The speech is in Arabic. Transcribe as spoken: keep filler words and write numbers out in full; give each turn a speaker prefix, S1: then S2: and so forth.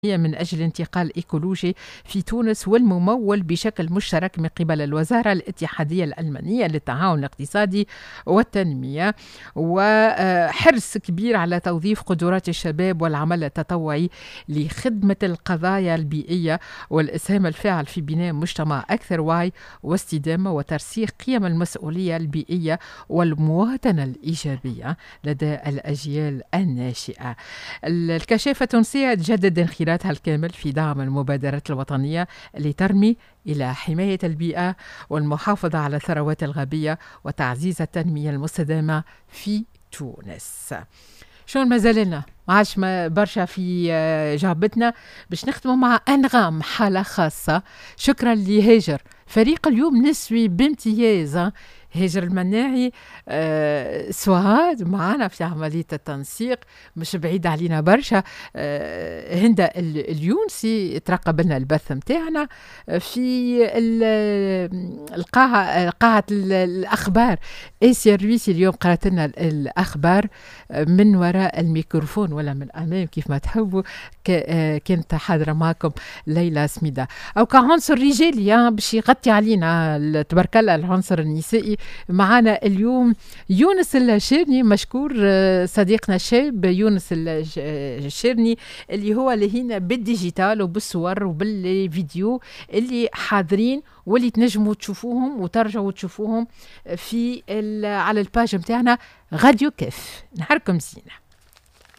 S1: من أجل انتقال إيكولوجي في تونس، والممول بشكل مشترك من قبل الوزارة الاتحادية الألمانية للتعاون الاقتصادي والتنمية، وحرص كبير على توظيف قدرات الشباب والعمل التطوعي لخدمة القضايا البيئية والإسهام الفاعل في بناء مجتمع أكثر وعي واستدامة وترسيخ قيم المسؤولية البيئية والمواطنة الإيجابية لدى الأجيال الناشئة. الكشافة التونسية تجدد انخراطها الكامل في دعم المبادرات الوطنية اللي ترمي إلى حماية البيئة والمحافظة على الثروات الغابية وتعزيز التنمية المستدامة في تونس. شلون ما زالنا ما عادش ما برشا في جعبتنا باش نختموا مع أنغام حالة خاصة. شكرا لهاجر، فريق اليوم نسوي بامتياز. هاجر المناعي آه سوهاد معنا في عملية التنسيق، مش بعيد علينا برشا. آه هند اليونسي ترقب لنا البث متاعنا في القاعة قاعة الأخبار اي سيرفيسي. اليوم قرأت لنا الأخبار من وراء الميكروفون ولا من أمام كيف ما تحبوا. كانت حاضرة معكم ليلى سميدة. أو كعنصر رجالي باش يغطي علينا تبارك الله العنصر النسائي. معنا اليوم يونس الشيرني، مشكور صديقنا الشاب يونس الشيرني اللي هو لهينا بالديجيتال وبالصور وبالفيديو اللي حاضرين واللي تنجموا تشوفوهم وترجعوا تشوفوهم في على الباج متاعنا غاديو كيف. نهاركم زينة.